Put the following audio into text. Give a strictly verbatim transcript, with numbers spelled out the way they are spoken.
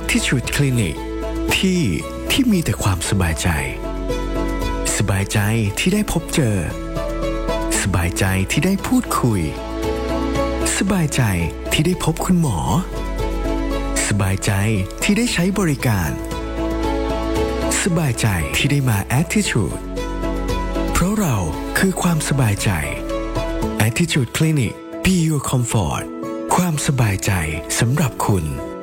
Attitude Clinic ที่ที่มีแต่ความสบายใจสบายใจที่ได้พบเจอสบายใจที่ได้พูดคุยสบายใจที่ได้พบคุณหมอสบายใจที่ได้ใช้บริการสบายใจที่ได้มา Attitude เพราะเราคือความสบายใจ Attitude Clinic Be Your Comfort ความสบายใจสำหรับคุณ